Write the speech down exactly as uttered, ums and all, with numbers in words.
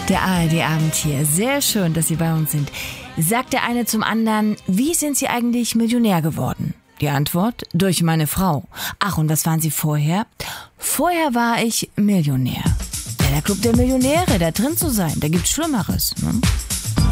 Der A R D-Abend hier. Sehr schön, dass Sie bei uns sind. Sagt der eine zum anderen, wie sind Sie eigentlich Millionär geworden? Die Antwort, durch meine Frau. Ach, und was waren Sie vorher? Vorher war ich Millionär. Ja, der Club der Millionäre, da drin zu sein, da gibt's Schlimmeres. Ne?